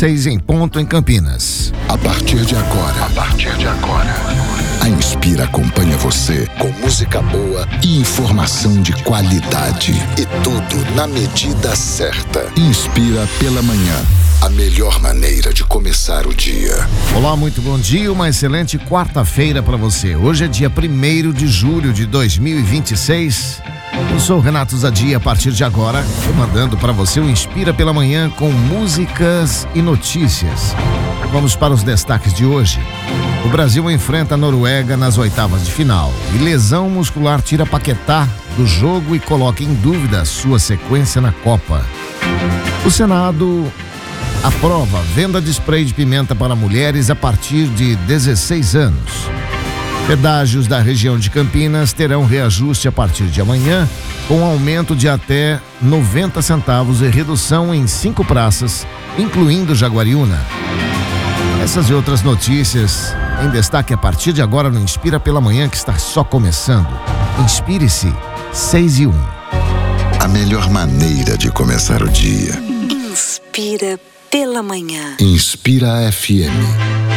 6 em ponto em Campinas. A partir de agora, a Inspira acompanha você com música boa e informação de qualidade. E tudo na medida certa. Inspira pela manhã. A melhor maneira de começar o dia. Olá, muito bom dia, uma excelente quarta-feira para você. Hoje é dia 1º de julho de 2026. Eu sou o Renato Zadia. A partir de agora, estou mandando para você o Inspira pela Manhã com músicas e notícias. Vamos para os destaques de hoje. O Brasil enfrenta a Noruega nas oitavas de final. E lesão muscular tira Paquetá do jogo e coloca em dúvida sua sequência na Copa. O Senado aprova venda de spray de pimenta para mulheres a partir de 16 anos. Pedágios da região de Campinas terão reajuste a partir de amanhã, com aumento de até 90 centavos e redução em 5 praças, incluindo Jaguariúna. Essas e outras notícias em destaque a partir de agora no Inspira pela Manhã, que está só começando. Inspire-se, 6:01. A melhor maneira de começar o dia. Inspira pela Manhã. Inspira FM.